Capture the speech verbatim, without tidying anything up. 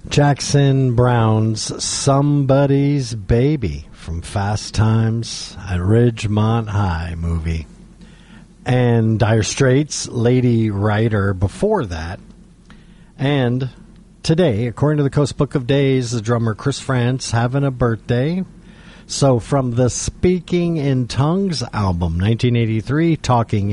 Jackson Browne's Somebody's Baby from Fast Times at Ridgemont High movie. And Dire Straits' Lady Writer before that. And today, according to the Coast Book of Days, the drummer Chris France having a birthday. So from the Speaking in Tongues album, nineteen eighty-three, Talking